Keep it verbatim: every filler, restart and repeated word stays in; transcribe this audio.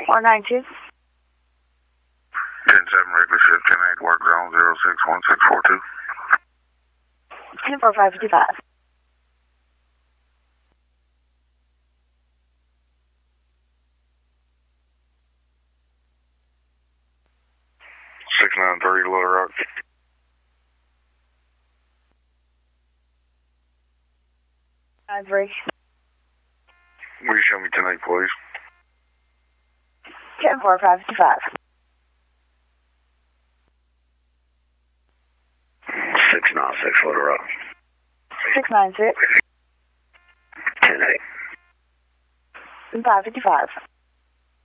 four nine two. ten seven regular shift, ten eight work zone zero six one six four two. ten four five fifty five. six nine three Little Rock. Nine three. Will you show me ten eight, please? ten four five fifty five. six nine six Little Rock. six nine six. ten eight. five fifty five.